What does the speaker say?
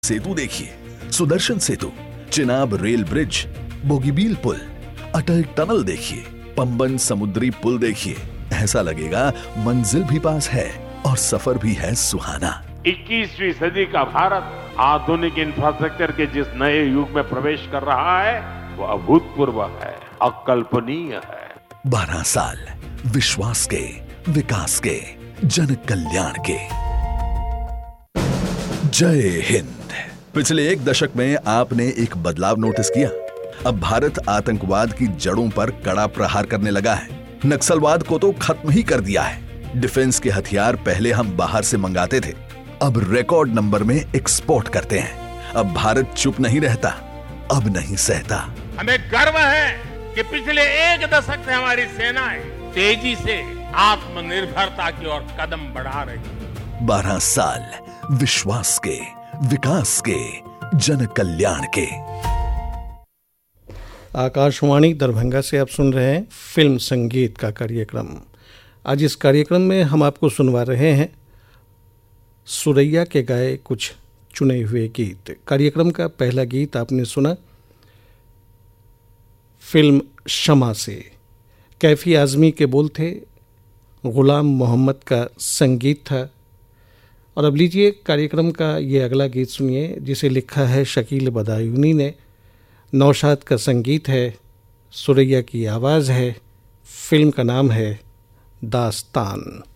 सेतु देखिए, सुदर्शन सेतु, Chenab rail bridge, Bogibeel पुल, अटल tunnel देखिए, पंबन समुद्री पुल देखिए। ऐसा लगेगा मंजिल भी पास है और सफर भी है सुहाना। 21वीं सदी का भारत आधुनिक इंफ्रास्ट्रक्चर के जिस नए युग में प्रवेश कर रहा है वो अभूतपूर्व है, अकल्पनीय है। 12 साल विश्वास के, विकास के, जन कल्याण के। जय हिंद। पिछले 1 दशक में आपने एक बदलाव नोटिस किया। अब भारत आतंकवाद की जड़ों पर कड़ा प्रहार करने लगा है। नक्सलवाद को तो खत्म ही कर दिया है। डिफेंस के हथियार पहले हम बाहर से मंगाते थे, अब रिकॉर्ड नंबर में एक्सपोर्ट करते हैं। अब भारत चुप नहीं रहता, अब नहीं सहता। हमें गर्व है कि पिछले 1 दशक से हमारी सेनाएं तेजी से आत्मनिर्भरता की ओर कदम बढ़ा रही है। 12 साल विश्वास के, विकास के, जन कल्याण के। आकाशवाणी दरभंगा से आप सुन रहे हैं फिल्म संगीत का कार्यक्रम। आज इस कार्यक्रम में हम आपको सुनवा रहे हैं सुरैया के गाए कुछ चुने हुए गीत। कार्यक्रम का पहला गीत आपने सुना फिल्म शमा से। कैफी आज़मी के बोल थे, गुलाम मोहम्मद का संगीत था। और अब लीजिए कार्यक्रम का ये अगला गीत सुनिए जिसे लिखा है शकील बदायूनी ने। नौशाद का संगीत है, सुरैया की आवाज़ है। फिल्म का नाम है दास्तान।